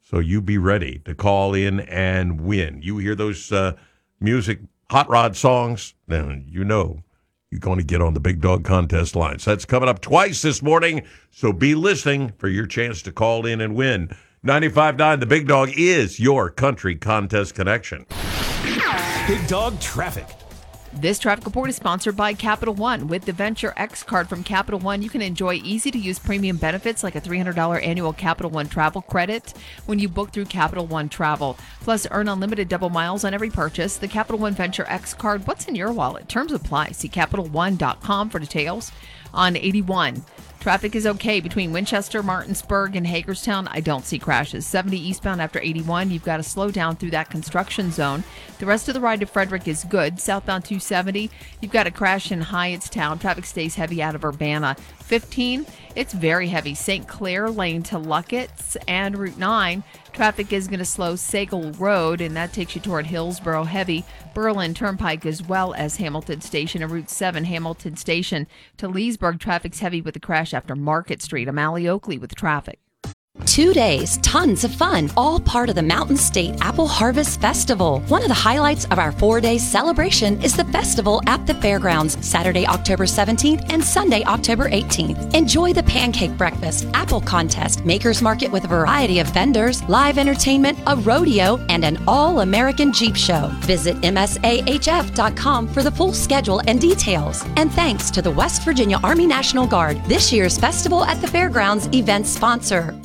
So you be ready to call in and win. You hear those music hot rod songs, then you know you're going to get on the Big Dog Contest line. So that's coming up twice this morning, so be listening for your chance to call in and win. 95.9 The Big Dog is your country contest connection. Big Dog Traffic. This traffic report is sponsored by Capital One. With the Venture X card from Capital One, you can enjoy easy-to-use premium benefits like a $300 annual Capital One travel credit when you book through Capital One Travel. Plus, earn unlimited double miles on every purchase. The Capital One Venture X card, what's in your wallet? Terms apply. See CapitalOne.com for details. On 81, traffic is okay between Winchester, Martinsburg, and Hagerstown. I don't see crashes. 70 eastbound after 81. You've got to slow down through that construction zone. The rest of the ride to Frederick is good. Southbound 270, you've got a crash in Hyattstown. Traffic stays heavy out of Urbana. 15, it's very heavy. St. Clair Lane to Luckett's and Route 9. Traffic is going to slow Sagal Road, and that takes you toward Hillsborough. Heavy Berlin Turnpike as well as Hamilton Station and Route 7 Hamilton Station to Leesburg. Traffic's heavy with a crash after Market Street. I'm Allie Oakley with traffic. 2 days, tons of fun, all part of the Mountain State Apple Harvest Festival. One of the highlights of our 4-day celebration is the festival at the fairgrounds, Saturday, October 17th and Sunday, October 18th. Enjoy the pancake breakfast, apple contest, maker's market with a variety of vendors, live entertainment, a rodeo, and an all-American Jeep show. Visit MSAHF.com for the full schedule and details. And thanks to the West Virginia Army National Guard, this year's Festival at the Fairgrounds event sponsor.